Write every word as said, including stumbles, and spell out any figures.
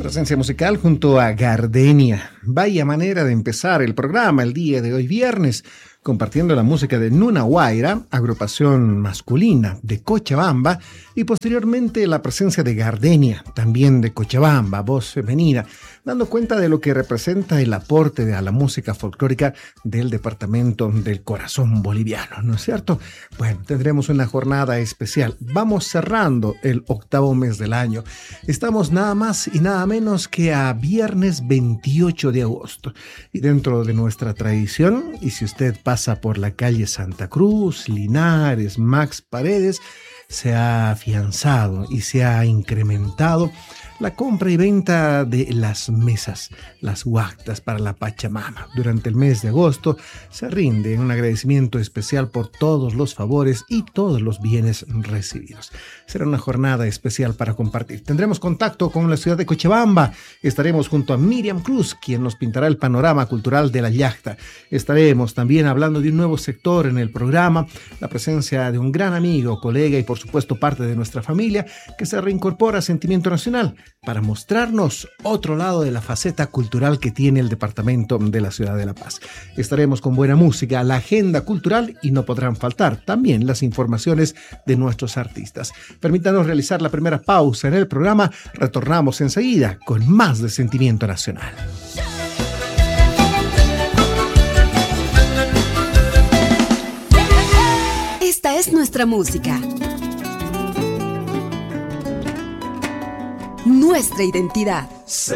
Presencia musical junto a Gardenia. Vaya manera de empezar el programa el día de hoy viernes, compartiendo la música de Nuna Guaira, agrupación masculina de Cochabamba, y posteriormente la presencia de Gardenia, también de Cochabamba, voz femenina, dando cuenta de lo que representa el aporte a la música folclórica del departamento del corazón boliviano, ¿no es cierto? Bueno, tendremos una jornada especial. Vamos cerrando el octavo mes del año. Estamos nada más y nada menos que a viernes veintiocho de agosto. Y dentro de nuestra tradición, y si usted pasa por la calle Santa Cruz, Linares, Max Paredes, se ha afianzado y se ha incrementado la compra y venta de las mesas, las huactas para la Pachamama. Durante el mes de agosto se rinde un agradecimiento especial por todos los favores y todos los bienes recibidos. Será una jornada especial para compartir. Tendremos contacto con la ciudad de Cochabamba. Estaremos junto a Miriam Cruz, quien nos pintará el panorama cultural de la yacta. Estaremos también hablando de un nuevo sector en el programa, la presencia de un gran amigo, colega y por supuesto parte de nuestra familia que se reincorpora a Sentimiento Nacional para mostrarnos otro lado de la faceta cultural que tiene el departamento de la ciudad de La Paz. Estaremos con buena música, la agenda cultural y no podrán faltar también las informaciones de nuestros artistas. Permítanos realizar la primera pausa en el programa. Retornamos enseguida con más de Sentimiento Nacional. Esta es nuestra música, nuestra identidad.